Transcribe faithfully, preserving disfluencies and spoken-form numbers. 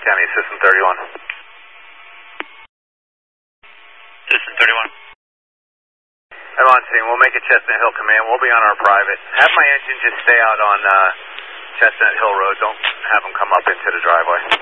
County, System thirty-one. System thirty-one. I'm on scene. We'll make it Chestnut Hill Command. We'll be on our private. Have my engine just stay out on uh, Chestnut Hill Road. Don't have them come up into the driveway.